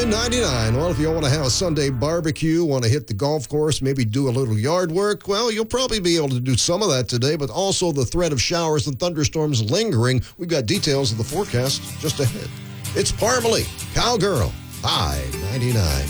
99. Well, if you want to have a Sunday barbecue, want to hit the golf course, maybe do a little yard work, well, you'll probably be able to do some of that today, but also the threat of showers and thunderstorms lingering. We've got details of the forecast just ahead. It's Parmalee, Cowgirl, High 99.